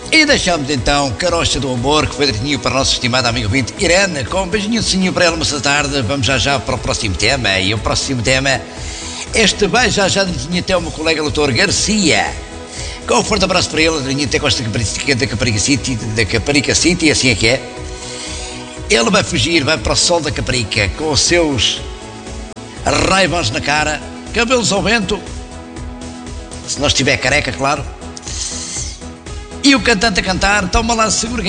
E deixamos então Carocha do Amor, que foi direitinho para a nossa estimada amiga ouvinte Irene, com um beijinho para ela nessa tarde. Vamos já para o próximo tema. E o próximo tema, este vai já direitinho até o meu colega doutor Garcia. Com um forte abraço para ele, direitinho até com esta da Caparica City, assim é que é. Ele vai fugir, vai para o sol da Caparica, com os seus raivões na cara, cabelos ao vento, se não estiver careca, claro. E o cantante a cantar, toma lá seguro.